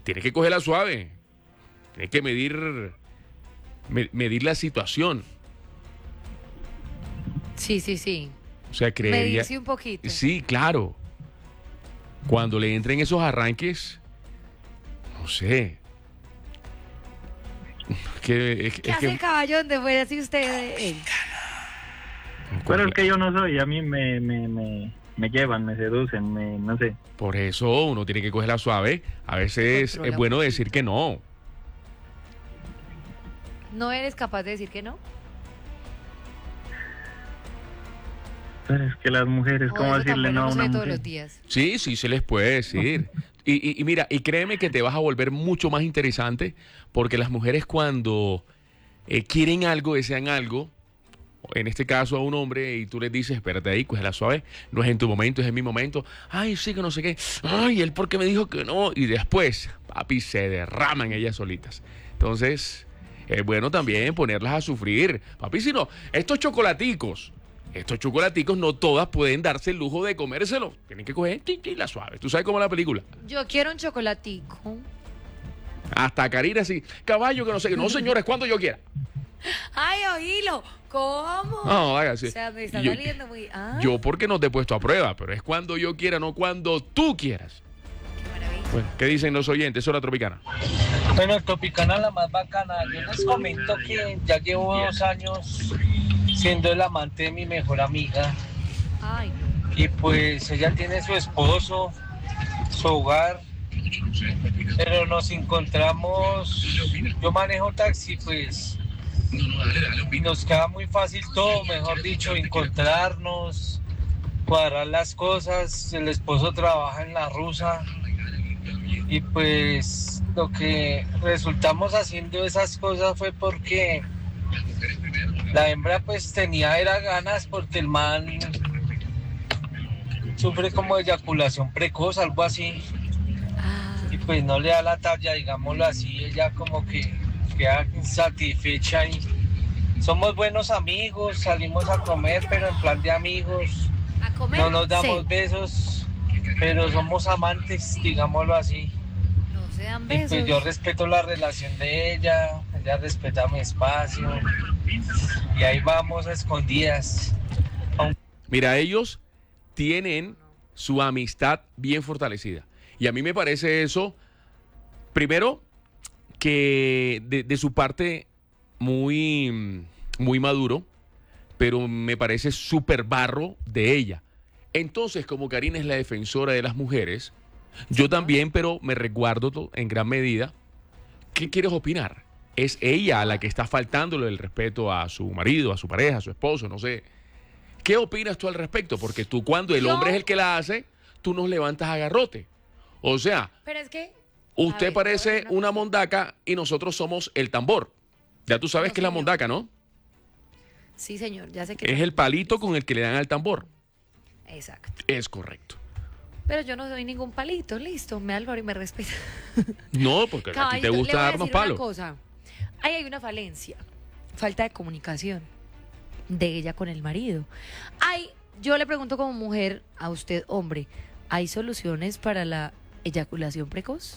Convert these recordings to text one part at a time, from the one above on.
tienes que cogerla suave. Tienes que medir la situación. Sí, sí, sí. O sea, creería... Medirse un poquito. Sí, claro. Cuando le entren esos arranques, no sé. ¿Qué hace el caballo donde fuera así usted? Pero es que yo no soy, a mí me llevan, me seducen, no sé. Por eso uno tiene que cogerla suave. A veces Controla es bueno un decir que no. ¿No eres capaz de decir que no? Pero es que las mujeres, O ¿cómo eso decirle tampoco no a se una ve todos mujer? los días. Sí, sí se les puede decir. Y mira, y créeme que te vas a volver mucho más interesante porque las mujeres cuando quieren algo, desean algo, en este caso a un hombre, y tú les dices, espérate ahí, cógela suave, no es en tu momento, es en mi momento. Ay, sí, que no sé qué. Ay, él porque me dijo que no. Y después, papi, se derraman ellas solitas. Entonces, es bueno también ponerlas a sufrir. Papi, si no, estos chocolaticos no todas pueden darse el lujo de comérselos. Tienen que coger la suave. ¿Tú sabes cómo es la película? Yo quiero un chocolatico. Hasta Karina así, caballo que no sé qué. No, señores, cuando yo quiera. Ay, oílo. ¿Cómo? No, hágase. O sea, me está Yo- saliendo muy... Yo porque no te he puesto a prueba, pero es cuando yo quiera, no cuando tú quieras. Qué maravilla. Bueno, ¿qué dicen los oyentes? Hora Tropicana. Bueno, Tropicana la más bacana. Yo les comento que ya llevo 2 años siendo el amante de mi mejor amiga. Ay, Y pues ella tiene su esposo, su hogar. Pero nos encontramos, yo manejo taxi, pues, y nos queda muy fácil todo, mejor dicho, encontrarnos, cuadrar las cosas. El esposo trabaja en la rusa y pues lo que resultamos haciendo esas cosas fue porque la hembra pues era ganas porque el man sufre como de eyaculación precoz, algo así. Y pues no le da la talla, digámoslo así, ella como que queda insatisfecha y somos buenos amigos, salimos a comer, pero en plan de amigos, a comer. no nos damos Sí. besos, pero somos amantes, digámoslo así. No se dan Y besos. pues yo respeto la relación de ella respeta mi espacio y ahí vamos a escondidas. Mira, ellos tienen su amistad bien fortalecida. Y a mí me parece eso, primero, que de su parte muy, muy maduro, pero me parece súper barro de ella. Entonces, como Karina es la defensora de las mujeres, yo también, pero me resguardo en gran medida. ¿Qué quieres opinar? Es ella a la que está faltándole el respeto a su marido, a su pareja, a su esposo, no sé. ¿Qué opinas tú al respecto? Porque tú cuando el hombre es el que la hace, tú nos levantas a garrote. O sea, Pero es que... usted a ver, parece te voy a una mondaca y nosotros somos el tambor. Ya tú sabes No, que es la señor. mondaca, ¿no? Sí, señor, ya sé que... Es el palito con el que le dan al tambor. Exacto. Es correcto. Pero yo no soy ningún palito, listo, me Álvaro y me respeta. No, porque a ti Caballito, te gusta le voy a darnos decir una palos. cosa. Ahí hay una falencia, falta de comunicación de ella con el marido. Yo le pregunto como mujer a usted, hombre, ¿hay soluciones para la eyaculación precoz?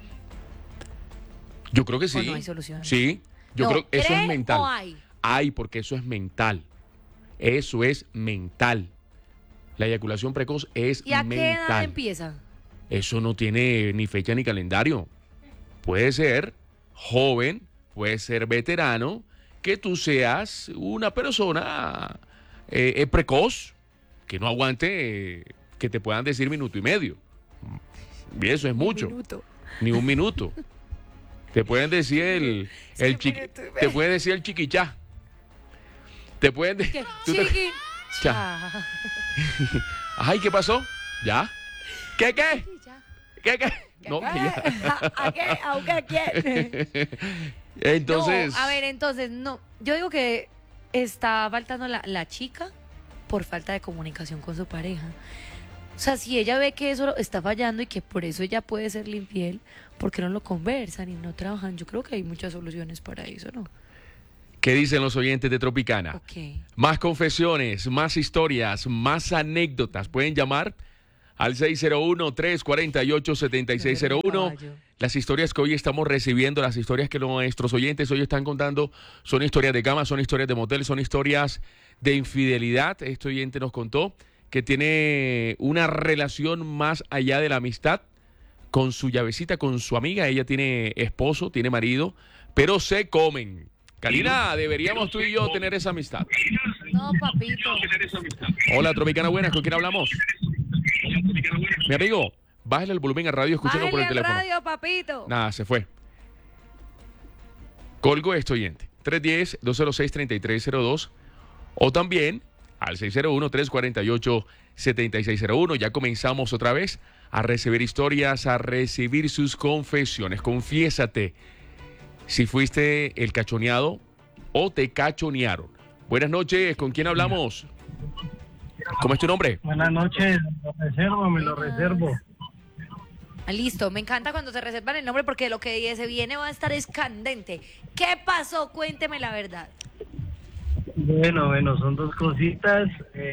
Yo creo que sí. ¿O no hay solución? Sí, yo No, creo que eso ¿cree es mental. o hay? Hay, porque eso es mental. Eso es mental. La eyaculación precoz es ¿Y a qué edad mental. empieza? Eso no tiene ni fecha ni calendario. Puede ser joven, puede ser veterano, que tú seas una persona precoz, que no aguante que te puedan decir minuto y medio. Y eso es mucho. Ni un minuto. Te pueden decir te pueden decir el chiquichá. Te pueden decir. Chiqui. Cha. Ay, ¿qué pasó? ¿Ya? ¿Qué? ¿Qué? No, ya. ¿A qué? ¿A qué? Entonces. No, a ver, entonces, no. Yo digo que está faltando la chica por falta de comunicación con su pareja. O sea, si ella ve que eso está fallando y que por eso ella puede serle infiel, ¿por qué no lo conversan y no trabajan? Yo creo que hay muchas soluciones para eso, ¿no? ¿Qué dicen los oyentes de Tropicana? Ok. Más confesiones, más historias, más anécdotas. Pueden llamar al 601-348-7601. las historias que hoy estamos recibiendo, las historias que nuestros oyentes hoy están contando, son historias de cama, son historias de motel, son historias de infidelidad. Este oyente nos contó que tiene una relación más allá de la amistad con su llavecita, con su amiga. Ella tiene esposo, tiene marido, pero se comen. Karina, deberíamos tú y yo tener esa amistad. No, papito. Hola, Tropicana Buenas, ¿con quién hablamos? Mi amigo, bájale el volumen a radio, escúchalo por el Bájale al teléfono. radio, papito. Nada, se fue. Colgo este oyente. 310-206-3302 o también al 601-348-7601. Ya comenzamos otra vez a recibir historias, a recibir sus confesiones. Confiésate si fuiste el cachoneado o te cachonearon. Buenas noches, ¿con quién hablamos? ¿Cómo es tu nombre? Buenas noches, me lo reservo. Listo, me encanta cuando se reservan el nombre porque lo que se viene va a estar escandente. ¿Qué pasó? Cuénteme la verdad. Bueno, son dos cositas.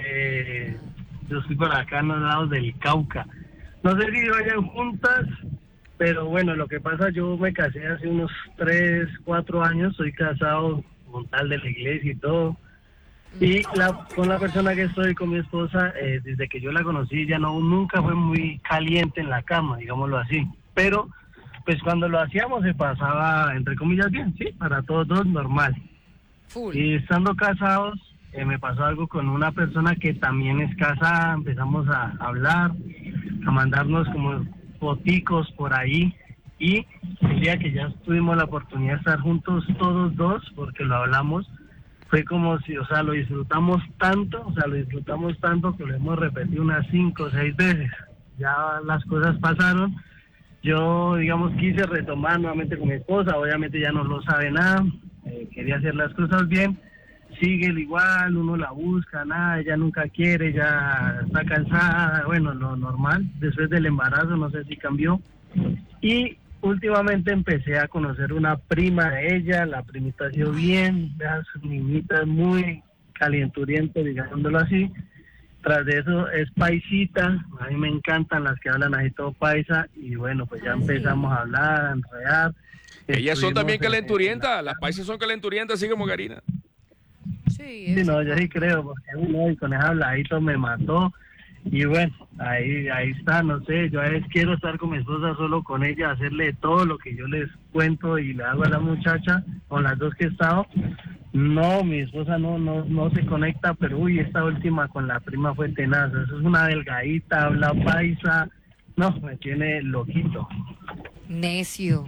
Yo estoy por acá en los lados del Cauca. No sé si vayan juntas, pero bueno, lo que pasa, yo me casé hace unos 3, 4 años, soy casado con tal de la iglesia y todo. Y con la persona que estoy, con mi esposa, desde que yo la conocí, ya nunca fue muy caliente en la cama, digámoslo así. Pero, pues cuando lo hacíamos se pasaba, entre comillas, bien, sí, para todos dos, normal. Full. Y estando casados, me pasó algo con una persona que también es casada, empezamos a hablar, a mandarnos como foticos por ahí. Y el día que ya tuvimos la oportunidad de estar juntos todos dos, porque lo hablamos, fue como si, lo disfrutamos tanto que lo hemos repetido unas 5 o 6 veces. Ya las cosas pasaron. Yo, digamos, quise retomar nuevamente con mi esposa. Obviamente ya no lo sabe nada. Quería hacer las cosas bien. Sigue igual, uno la busca, nada, ella nunca quiere, ya está cansada. Bueno, lo normal. Después del embarazo, no sé si cambió. Y últimamente empecé a conocer una prima de ella, la primita ha sido bien, vean, sus niñitas muy calienturientas, digámoslo así. Tras de eso es paisita, a mí me encantan las que hablan así todo paisa, y bueno, pues ya empezamos a hablar, a enredar. Ellas son también calenturientas, las paisas son calenturientas, así como Karina. Sí, Sí, no, yo sí creo, porque uno y con ese habladito me mató. Y bueno, ahí está, no sé, yo a veces quiero estar con mi esposa, solo con ella, hacerle todo lo que yo les cuento y le hago a la muchacha, con las dos que he estado. No, mi esposa no se conecta, pero uy, esta última con la prima fue tenaz. Eso es una delgadita, habla paisa, no, me tiene loquito. Necio.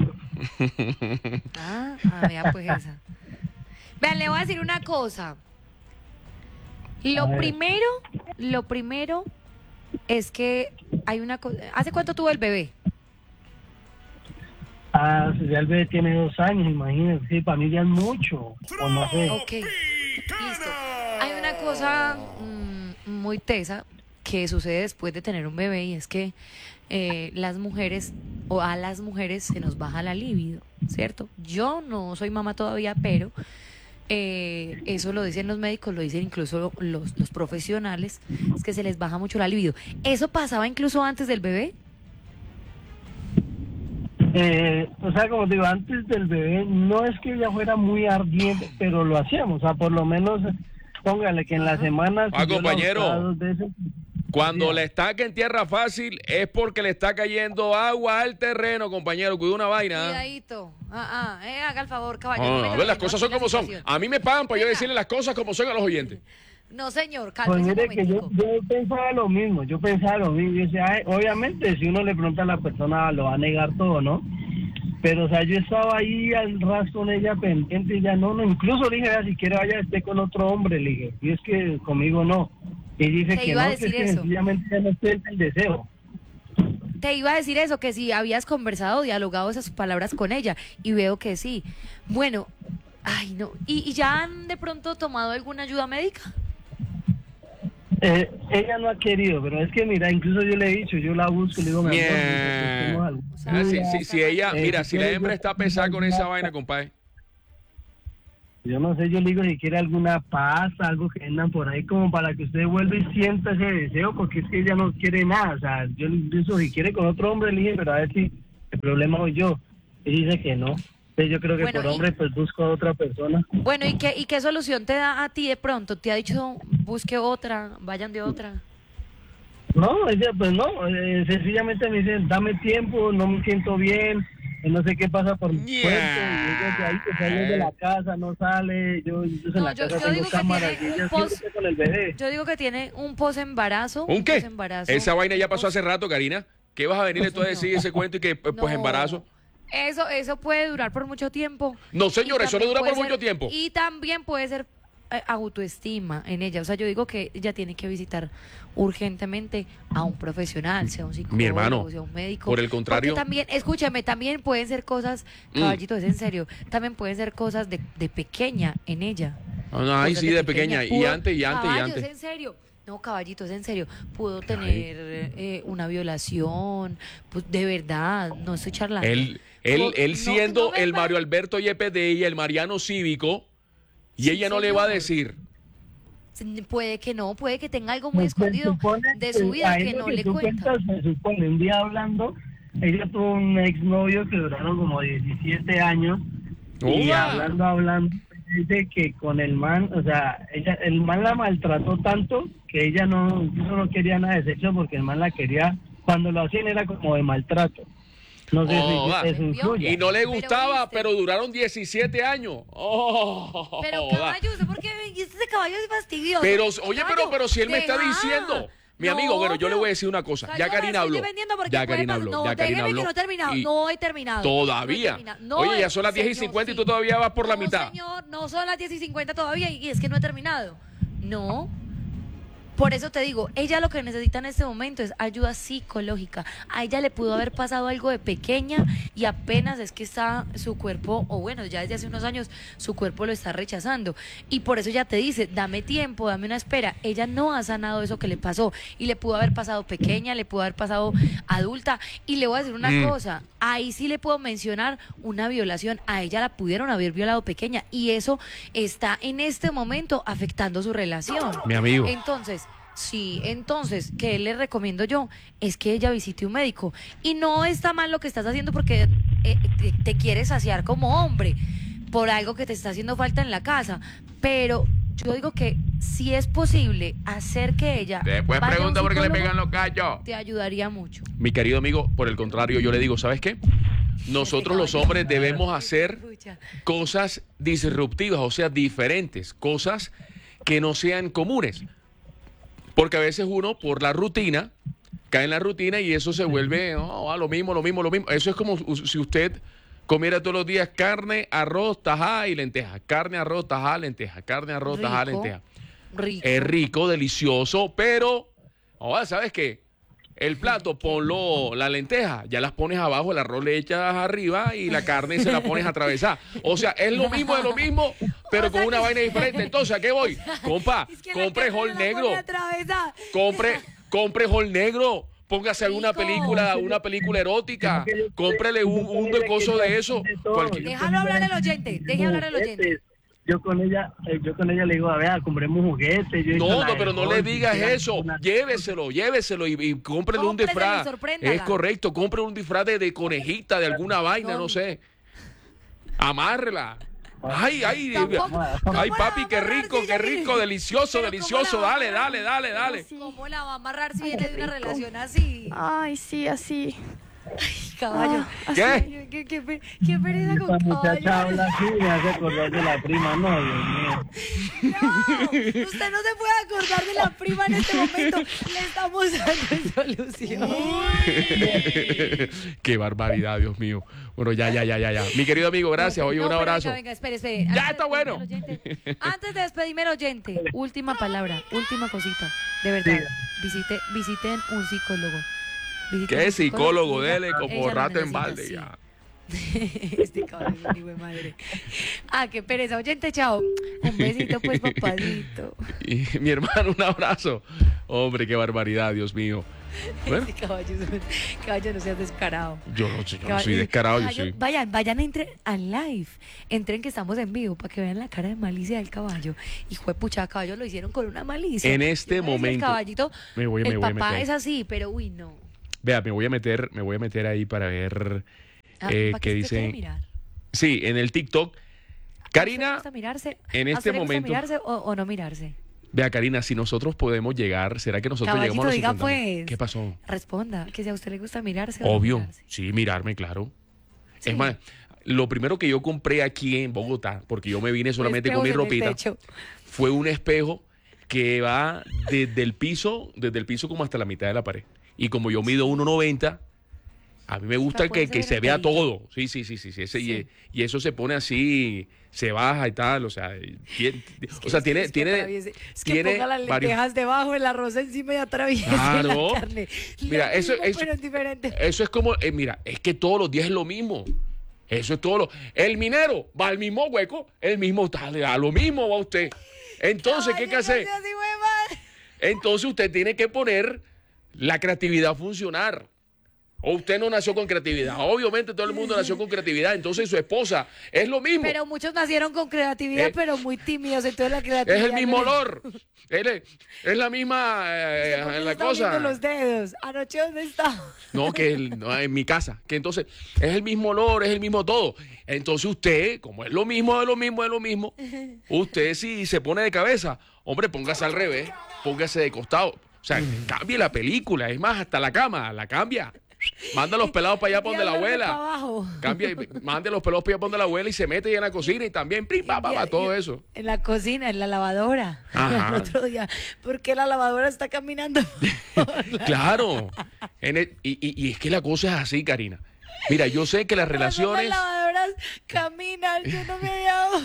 Vea pues esa. Vean, le voy a decir una cosa. Lo primero es que hay una cosa. ¿Hace cuánto tuvo el bebé? Ya el bebé tiene 2 años, imagínense, sí, para mí ya es mucho, o no sé. Ok, listo. Hay una cosa muy tesa que sucede después de tener un bebé y es que las mujeres, o a las mujeres se nos baja la libido, ¿cierto? Yo no soy mamá todavía, pero eso lo dicen los médicos, lo dicen incluso los profesionales, es que se les baja mucho la libido. ¿Eso pasaba incluso antes del bebé? Como digo, antes del bebé, no es que ella fuera muy ardiente, pero lo hacíamos, por lo menos, póngale que en la semana... compañero, cuando le estaca en tierra fácil es porque le está cayendo agua al terreno, compañero, cuida una vaina. Cuidadito. Haga el favor, caballero. Las cosas son como son. A mí me pagan para yo decirle las cosas como son a los oyentes. No, señor, Pues cálmese mire un que yo pensaba lo mismo, yo decía, obviamente si uno le pregunta a la persona lo va a negar todo, ¿no? Pero, yo estaba ahí al ras con ella pendiente y ya no, incluso le dije, si quiere vaya esté con otro hombre, le dije, y es que conmigo no. Y dice que no, que sencillamente ya no siente el deseo. Te iba a decir eso, que si habías conversado, dialogado esas palabras con ella, y veo que sí. Bueno, no. ¿Y ya han de pronto tomado alguna ayuda médica? Ella no ha querido, pero es que mira, incluso yo le he dicho, yo la busco, le digo, mi amor, si ella, mira, si la hembra está pesada con esa vaina, compadre. Yo no sé, yo le digo si quiere alguna pasta, algo que vendan por ahí como para que usted vuelva y sienta ese deseo, porque es que ella no quiere nada, yo le digo si quiere con otro hombre, le dije, pero a ver si el problema soy yo. Y dice que no. Entonces yo creo que Bueno, por hombre pues busco a otra persona. Bueno, ¿y qué solución te da a ti de pronto? ¿Te ha dicho busque otra, vayan de otra? No, ella pues no, sencillamente me dice, dame tiempo, no me siento bien, no sé qué pasa por mi Yeah. cuerpo, y ella de ahí que sale de la casa, no sale, yo incluso en No, la yo casa digo tengo que cámaras y tiene ella un siempre post- está con el bebé. Yo digo que tiene un posembarazo. ¿Un qué? posembarazo. Esa vaina ya pasó hace rato, Karina. ¿Qué vas a venirle tú a decir ese cuento y que pues No, embarazo? Eso puede durar por mucho tiempo. No, señor, Y eso no también dura por puede mucho ser- tiempo. Y también puede ser autoestima en ella. O sea, yo digo que ella tiene que visitar urgentemente a un profesional, sea un psicólogo, Mi hermano, sea un médico. por el contrario. Porque también, escúchame, también pueden ser cosas, caballito, es en serio, también pueden ser cosas de pequeña en ella. Ay, Cosas sí, de pequeña. Y Pudo- antes, y antes, y Caballo, antes. es en serio. No, caballito, es en serio. Pudo tener una violación, pues de verdad, no estoy charlando. Él No, siendo no me el va- Mario Alberto Yepes de ella, el Mariano Cívico, y Sí, ella no le va a señor. decir. Puede que no, puede que tenga algo muy Se escondido supone de su vida ahí que lo no le tú cuenta. cuentas, se supone, un día hablando, ella tuvo un exnovio que duraron como 17 años, y ¡Uva! hablando, dice que con el man, o sea, el man la maltrató tanto que ella incluso no quería nada de sexo porque el man la quería, cuando lo hacían era como de maltrato. No sé Joda. si eso influye. Y no le gustaba, viste. pero duraron 17 años. Oh, Pero joda. caballo, ¿usted por qué? Este caballo es fastidioso. Pero, oye, Caballo, pero si él me está deja. diciendo. Mi No, amigo, bueno, yo le pero- voy a decir una cosa. O sea, Ya yo me Karina estoy habló. defendiendo porque Ya puede Karina pasar- habló. No, Ya Karina déjeme habló. que no he terminado. Y No he terminado. Todavía. No he terminado. No Oye, he- ya son las 10:50 y señor, tú todavía vas por la No, mitad. señor, no son las 10:50 todavía y es que no he terminado. No. Por eso te digo, ella lo que necesita en este momento es ayuda psicológica. A ella le pudo haber pasado algo de pequeña y apenas es que está su cuerpo, o bueno, ya desde hace unos años su cuerpo lo está rechazando. Y por eso ella te dice, dame tiempo, dame una espera. Ella no ha sanado eso que le pasó. Y le pudo haber pasado pequeña, le pudo haber pasado adulta. Y le voy a decir una cosa, ahí sí le puedo mencionar una violación. A ella la pudieron haber violado pequeña. Y eso está en este momento afectando su relación. Mi amigo. Entonces, ¿qué le recomiendo yo? Es que ella visite un médico. Y no está mal lo que estás haciendo porque te quieres saciar como hombre por algo que te está haciendo falta en la casa. Pero yo digo que si es posible hacer que ella Después vaya a un pregunta por qué le psicólogo, pegan los cachos. te ayudaría mucho. Mi querido amigo, por el contrario, yo le digo, ¿sabes qué? Nosotros los hombres debemos hacer cosas disruptivas, o sea, diferentes, cosas que no sean comunes. Porque a veces uno, por la rutina, cae en la rutina y eso se vuelve lo mismo. Eso es como si usted comiera todos los días carne, arroz, tajada y lenteja. Carne, arroz, tajada, lenteja. Carne, arroz, tajada, Rico. lenteja. Rico. Es rico, delicioso, pero, ¿sabes qué? El plato, ponlo, la lenteja, ya las pones abajo, el arroz le echas arriba y la carne se la pones atravesada. O sea, es lo mismo de lo mismo, pero O sea con una que- vaina diferente. Entonces, ¿a qué voy? Compa, Es que la compre carne hol la negro. pone atravesada. Compre hol negro. Póngase alguna Rico. película erótica. Cómprele un coso de eso. Cualquier- Déjalo hablar el oyente, deje hablar el oyente. Yo con ella le digo, a ver, compremos un juguete. Yo hice No, la no, pero no le de digas golf, eso. una- Lléveselo y cómprele un Cómpreselo y disfraz. sorpréndala. Es correcto, compre un disfraz de conejita, de alguna vaina, no sé. Amárrela. Ay, Tampoco- ay, ¿cómo papi, la qué va a amarrar rico, si ella tiene- delicioso, Pero delicioso. ¿cómo la va a Dale, amarrar? dale. ¿Cómo la va a amarrar si viene de una relación así? Ay, sí, así. Caballo. ¿Qué? Ay, qué pereza Esta con muchacha caballo. habla así, me hace acordar de la prima, no, Dios mío. No, usted no se puede acordar de la prima en este momento. Le estamos dando solución. Qué barbaridad, Dios mío. Bueno, ya. Mi querido amigo, gracias. Oye, No, un pero abrazo. Venga, espere. Ya Antes está de bueno. despedirme al oyente- Antes de despedirme al oyente, última palabra, última cosita. De verdad, visiten un psicólogo. Visiten ¿Qué un psicólogo? y ella- Dele como ella lo rato en necesita, balde sí. ya. Este cabrón es un hijo de madre. Qué pereza, oyente, chao. Un besito, pues, papadito. Y mi hermano, un abrazo. Hombre, qué barbaridad, Dios mío. Bueno, Este caballo no seas descarado. yo no soy descarado, yo Caballo, soy. Vayan, entren al live. Entren que estamos en vivo para que vean la cara de malicia del caballo. Hijo de pucha, caballo lo hicieron con una malicia. En este Yo me decía, momento, el caballito, me voy a el papá meter. es así, pero uy, no. Vea, me voy a meter ahí para ver ¿para qué qué usted quiere dicen. mirar? Sí, en el TikTok. ¿A usted le Karina, gusta mirarse? en ¿A este usted le gusta momento. mirarse o no mirarse? Vea, Karina, si nosotros podemos llegar, ¿será que nosotros llegamos a los Caballito, diga 50.000? pues. ¿Qué pasó? Responda, que si a usted le gusta mirarse o no Obvio, mirarse. sí, mirarme, claro. Sí. Es más, lo primero que yo compré aquí en Bogotá, porque yo me vine solamente con mi Espejos en el ropita, techo. fue un espejo que va desde el piso como hasta la mitad de la pared. Y como yo mido 1,90, a mí me gusta puede que ser se vea enterito. todo. Sí, ese, Sí. y eso se pone así, se baja y tal, o sea, tiene, Es que atraviese. Es que tiene ponga las varios- lentejas debajo, el arroz encima y atraviese Claro. la carne. Mira, Lo eso- mismo, eso- pero es diferente. Eso es como, mira, es que todos los días es lo mismo. Eso es todo el minero va al mismo hueco, el mismo, a lo mismo va usted. Entonces, ¿qué hay que Caballo, hacer? no sea así, huevón. Entonces usted tiene que poner la creatividad a funcionar. O usted no nació con creatividad. Obviamente todo el mundo nació con creatividad. Entonces su esposa es lo mismo. Pero muchos nacieron con creatividad, pero muy tímidos. Entonces la creatividad. Es el mismo no les- olor. Es la misma ¿Por qué la está cosa. oliendo los dedos? Anoche, ¿dónde está? No, no, en mi casa. Que entonces es el mismo olor, es el mismo todo. Entonces usted, como es lo mismo, usted si se pone de cabeza, hombre, póngase al revés, póngase de costado. O sea, cambie la película. Es más, hasta la cama, la cambia. Manda a los pelados para allá, para donde la Diablo, abuela. para abajo. Cambia, mande a los pelados para allá, para donde la abuela y se mete ahí en la cocina y también, prim, pa, pa, pa, todo eso. En la cocina, en la lavadora. Ajá. El otro día. Porque la lavadora está caminando. Claro. Y es que la cosa es así, Karina. Mira, yo sé que las relaciones. Las lavadoras caminan. Yo no me había dado.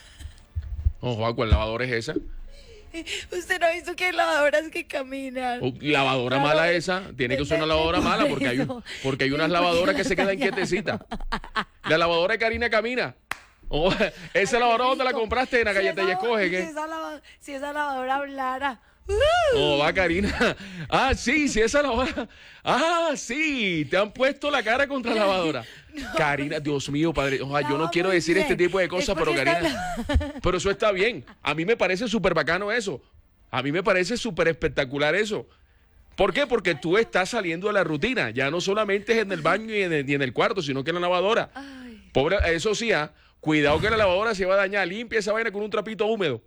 Ojo, ¿cuál lavadora es esa? Usted no ha visto que hay lavadoras que caminan. Lavadora Claro, mala esa. Tiene que ser una lavadora mala porque hay, porque hay unas lavadoras que se quedan quietecitas. La lavadora de Karina camina. Oh, esa lavadora donde la compraste en la galleta y escoge. Si ¿Qué? si esa lavadora hablara. Oh, va Karina. Ah, sí, esa lavadora. Ah, sí, te han puesto la cara contra la lavadora. Karina, Dios mío, padre. Ojalá, yo no quiero muy decir este bien. tipo de Es cosas, pero porque Karina. Pero eso está bien. A mí me parece súper bacano eso. A mí me parece súper espectacular eso. ¿Por qué? Porque tú estás saliendo de la rutina. Ya no solamente es en el baño y en el cuarto, sino que en la lavadora. Ay. Pobre, eso sí, cuidado que la lavadora se va a dañar. Limpia esa vaina con un trapito húmedo.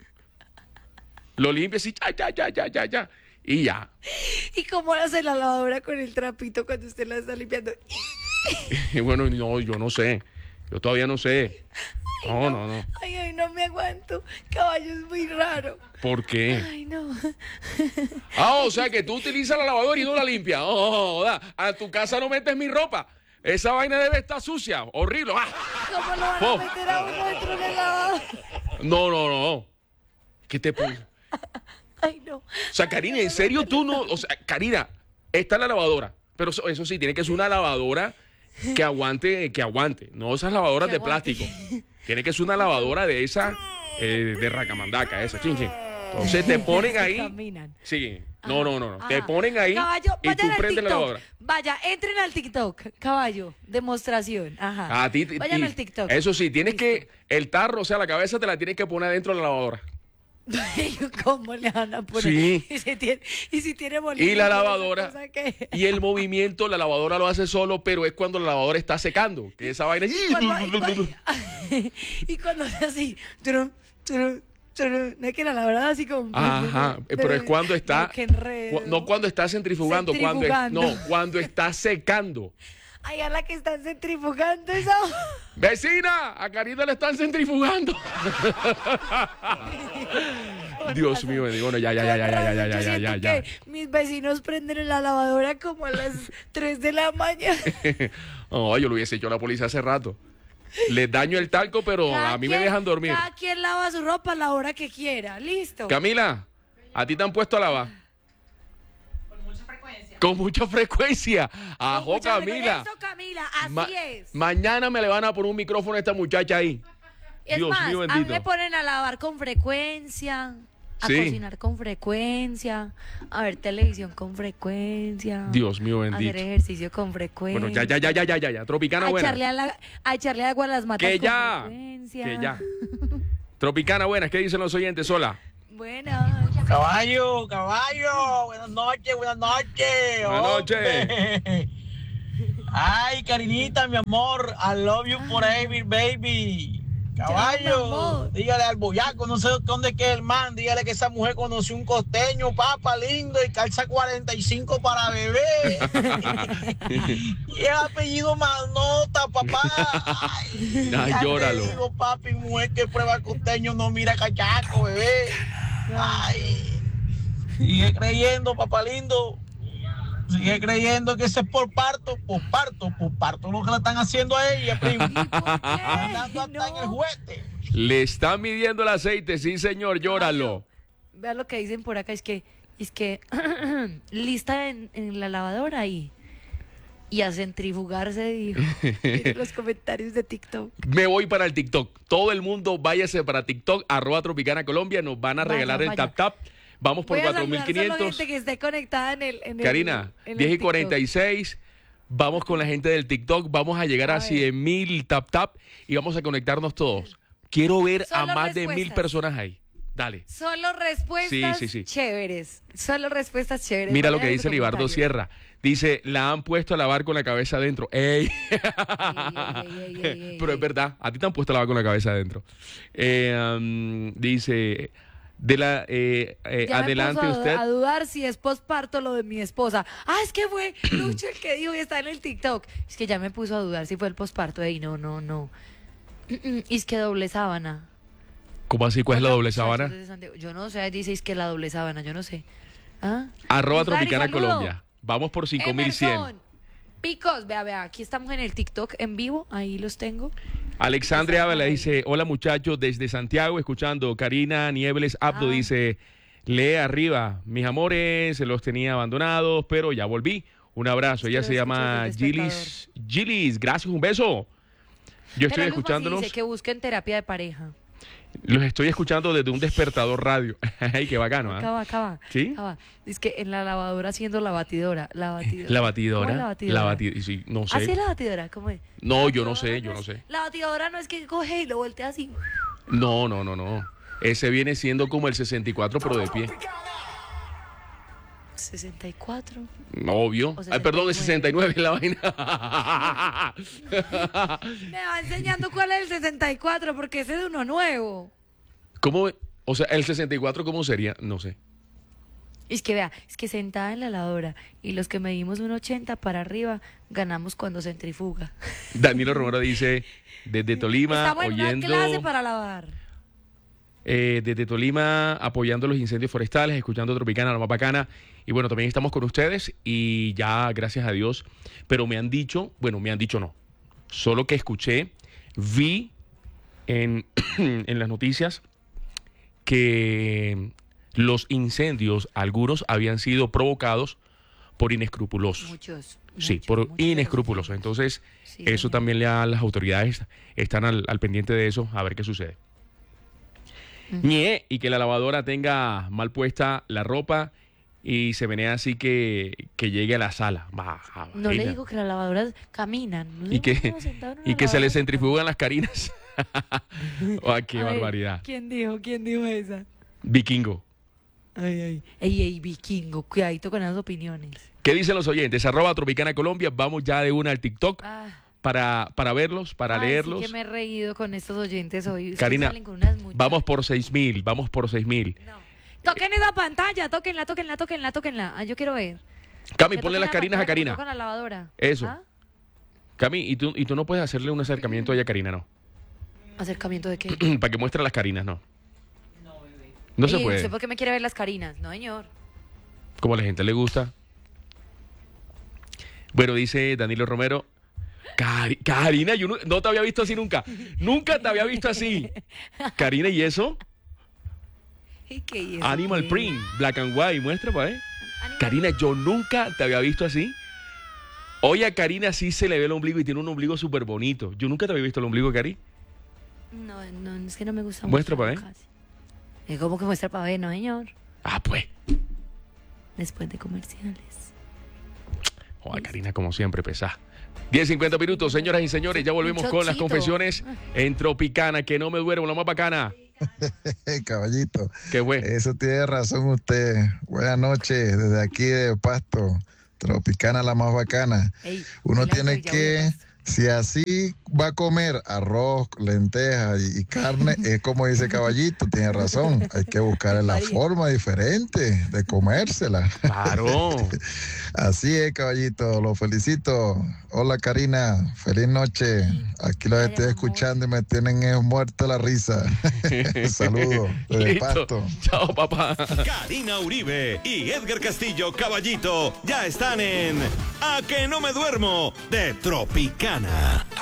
Lo limpia así, ya. Y ya. ¿Y cómo hace la lavadora con el trapito cuando usted la está limpiando? Y bueno, no, yo no sé. Yo todavía no sé. No. Ay, no me aguanto. Caballo es muy raro. ¿Por qué? Ay, no. O sea que tú utilizas la lavadora y no la limpias. A tu casa no metes mi ropa. Esa vaina debe estar sucia, horrible. ¿Cómo lo van a meter a uno dentro de la lavadora? No. ¿Qué te pone? Ay, no. O sea, Karina, ¿en serio tú no? O sea, Karina, está la lavadora. Pero eso sí, tiene que ser una lavadora que aguante. No esas lavadoras Que de aguante. plástico. Tiene que ser una lavadora de esa, de racamandaca, esa, chin. Entonces te ponen ahí. Caminan. Sí. No. Te Ajá. ponen ahí Caballo, y tú vayan al prendes la TikTok. lavadora. Vaya, entren al TikTok. Caballo, demostración. Ajá. A ti, Vayan al TikTok. Eso sí, tienes Listo. que, el tarro, o sea, la cabeza te la tienes que poner dentro de la lavadora. ¿Cómo le van a poner? Sí. Y si tiene bolillo. Y la ¿esa lavadora. cosa qué? Y el movimiento, la lavadora lo hace solo, pero es cuando la lavadora está secando. Que esa vaina. Y cuando hace así. Trum, trum, trum, no es que la lavadora así como. Ajá, pero es cuando está. No, qué enredo. No cuando está centrifugando, Centrifugando. cuando está secando. Ay, a la que están centrifugando esa. ¡Vecina! A Karina le están centrifugando. Dios mío, bueno, ya. Yo siento que mis vecinos prenden la lavadora como a las 3 de la mañana. Oh, yo lo hubiese hecho a la policía hace rato. Les daño el talco, pero a mí me dejan dormir. Cada quien lava su ropa a la hora que quiera. Listo. Camila, ¿a ti te han puesto a lavar? Con mucha frecuencia. Ajo, Mucha Camila. Eso, Camila, así Ma- es. Mañana me le van a poner un micrófono a esta muchacha ahí. Es Dios más, mío, a mí bendito. me ponen a lavar con frecuencia, a Sí. cocinar con frecuencia, a ver televisión con frecuencia. Dios mío, a hacer bendito. ejercicio con frecuencia. Bueno, ya. Tropicana a buena. echarle agua a las matas Que con ya. frecuencia. Que ya. Tropicana buena, ¿qué dicen los oyentes? Hola. Bueno. Caballo, caballo, buenas noches, buenas noches. Buenas noches. Hombre. Ay, Karinita, mi amor, I love you forever, baby. Caballo, dígale al boyaco, no sé dónde queda el man, dígale que esa mujer conoció un costeño, papa, lindo, y calza 45 para bebé. Y el apellido Manota, papá. Ay, ya llóralo. te digo, papi, mujer que prueba costeño no mira cachaco, bebé. Ay, sigue creyendo, papá lindo. Sigue creyendo que ese es por parto lo que le están haciendo a ella, primo. Andando hasta en el juguete. Le están midiendo el aceite, sí, señor, llóralo. Vean lo que dicen por acá, es que lista en la lavadora y a centrifugarse, dijo. Miren los comentarios de TikTok. Me voy para el TikTok. Todo el mundo váyase para TikTok, @Tropicana Colombia. Nos van a regalar el vaya. tap. Vamos por Voy a saludar solo 4.500. gente que esté conectada en el Karina, en el 10:46. Vamos con la gente del TikTok. Vamos a llegar a 100.000 tap y vamos a conectarnos todos. Quiero ver Solo a más de 1.000 respuestas. personas ahí. Dale. Solo respuestas Sí. chéveres. Ssolo respuestas chéveres. Mira lo Vayan que en dice los Libardo comentarios. Sierra. Dice, la han puesto a lavar con la cabeza adentro. ¡Ey! Ey. Pero es verdad, a ti te han puesto a lavar con la cabeza adentro. Dice, Ya adelante me puso usted. a dudar si es posparto lo de mi esposa. Es que fue Lucho el que dijo y está en el TikTok. Es que ya me puso a dudar si fue el posparto. Y no. Y es que doble sábana. ¿Cómo así? ¿Cuál es la Hola, doble muchachos sábana? de Santiago. Yo no sé, dice es que la doble sábana, yo no sé. ¿Ah? @Tropicana saludo. Colombia. Vamos por 5.100. Emerson, Picos, vea, aquí estamos en el TikTok en vivo, ahí los tengo. Alexandre Ávila dice, hola muchachos, desde Santiago, escuchando. Karina Niebles Abdo dice, lee arriba, mis amores, se los tenía abandonados, pero ya volví. Un abrazo. Ella Espero se llama escuches el Gilis, gracias, un beso. Yo estoy Gerardo escuchándolos, Dice que busquen terapia de pareja. los estoy escuchando desde un despertador radio. Ay, qué bacano, ¿ah? Acaba. ¿Sí? Es que en la lavadora haciendo la batidora. La ¿Cómo es batidora. la batidora? Sí, no ¿Así sé. es la batidora? ¿Cómo es? No, La yo no batidora sé, yo no es- sé. La batidora no es que coge y lo voltea así. No. Ese viene siendo como el 64, pero de pie. 64. Obvio. O Ay, perdón, es 69 la vaina. Me va enseñando cuál es el 64 porque ese es de uno nuevo. ¿Cómo? O sea, el 64, ¿cómo sería? No sé. Es que vea, es que sentada en la lavadora y los que medimos 1,80 para arriba ganamos cuando centrifuga. Danilo Romero dice, desde Tolima, Estamos en una oyendo... clase para lavar. Desde Tolima, apoyando los incendios forestales, escuchando Tropicana, la más bacana. Y bueno, también estamos con ustedes y ya, gracias a Dios. Pero me han dicho no. Solo que escuché, vi en, en las noticias que los incendios, algunos habían sido provocados por inescrupulosos. Muchos. Sí, muchos, por muchos de inescrupulosos. los Entonces, Sí, eso señor. también las autoridades están al pendiente de eso, a ver qué sucede. Ñe, y que la lavadora tenga mal puesta la ropa y se menea así que llegue a la sala. Baja, No le vaina. digo que las lavadoras caminan. ¿No Y se que, imaginan sentado en una y que se le lavadora? centrifugan las carinas. ¡Ay, qué A ver, barbaridad! ¿Quién dijo esa? Vikingo. Ey, vikingo, cuidadito con esas opiniones. ¿Qué dicen los oyentes? @Tropicana Colombia. Vamos ya de una al TikTok para verlos, para leerlos. Sí que me he reído con estos oyentes hoy. Ustedes Karina, salen con unas muchas- vamos por 6.000, vamos por 6.000. No. Toquen esa pantalla, tóquenla. Yo quiero ver. Cami, Que ponle toquen las la carinas a pantalla Karina. Con la lavadora. Eso. ¿Ah? Cami, y tú no puedes hacerle un acercamiento a ella, Karina, ¿no? ¿Acercamiento de qué? Para que muestre las carinas, ¿no. No se Ey, puede. ¿Usted por qué me quiere ver las carinas? No, señor. Como a la gente le gusta. Bueno, dice Danilo Romero. Karina, yo no te había visto así nunca. Nunca te había visto así. Karina, ¿y eso? ¿Y qué es? Animal Print, Black and White, muestra, pa' ver. Animal- Karina, yo nunca te había visto así. Oye, a Karina sí se le ve el ombligo y tiene un ombligo súper bonito. Yo nunca te había visto el ombligo, Cari. No, es que no me gusta Muestra mucho. pa' ver. casi. Es como que muestra para ver, no, señor. Ah, pues. Después de comerciales. Joder, Karina, como siempre, pesá. 10:50 minutos, señoras y señores. Ya volvemos con las chocito. confesiones en Tropicana. Que no me duermo, la más bacana. Caballito, ¿Qué fue? eso tiene razón usted. Buenas noches, desde aquí de Pasto, Tropicana la más bacana. Ey, Uno dile a tiene Villa que, Buenas. si así va a comer arroz, lentejas y carne, es como dice Caballito, tiene razón. Hay que buscar la María. forma diferente de comérsela. Claro. Así es, Caballito, lo felicito. Hola, Karina, feliz noche. Aquí los Hola, estoy amor. escuchando y me tienen muerto la risa. Saludos desde Listo. Pasto. Chao, papá. Karina Uribe y Edgar Castillo Caballito ya están en A que no me duermo de Tropicana.